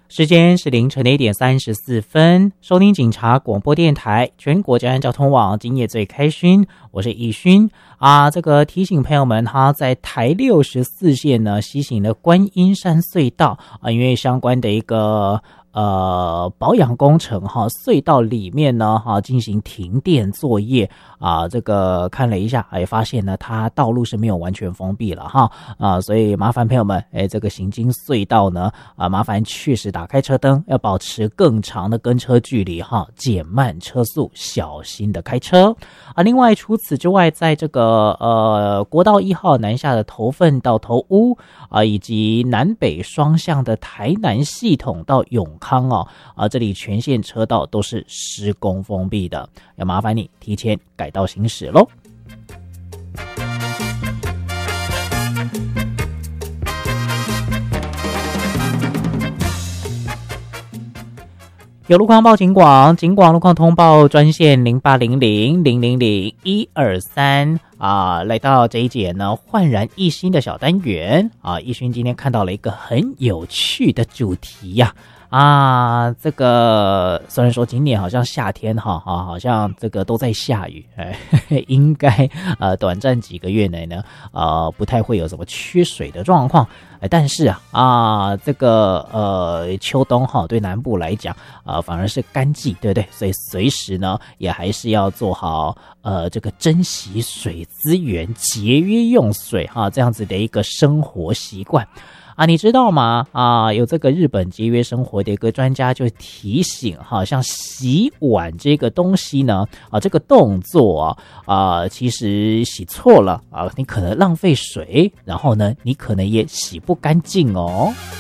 时间是凌晨的1:34，收听警察广播电台全国交通交通网，今夜最开勋，我是义勋啊。这个提醒朋友们哈，在台64线呢西行的观音山隧道啊，因为相关的一个保养工程哈，隧道里面呢进行停电作业啊，这个看了一下，发现呢它道路是没有完全封闭了哈啊，所以麻烦朋友们这个行经隧道呢麻烦确实打开车灯，要保持更长的跟车距离哈，减慢车速，小心的开车啊。另外除此之外，在这个国道1号南下的头份到头屋啊，以及南北双向的台南系统到永康这里全线车道都是施工封闭的，要麻烦你提前改道行驶咯。有路况报警广，警广路况通报专线0800-000-123啊。来到这一节呢，焕然一新的小单元啊，义勋今天看到了一个很有趣的主题呀。这个虽然说今年好像夏天好像这个都在下雨，应该短暂几个月内呢不太会有什么缺水的状况，但是这个秋冬对南部来讲反而是干季，对不对？所以随时呢也还是要做好这个珍惜水资源、节约用水这样子的一个生活习惯。你知道吗？有这个日本节约生活的一个专家就提醒像洗碗这个东西呢，这个动作其实洗错了你可能浪费水，然后呢，你可能也洗不干净哦。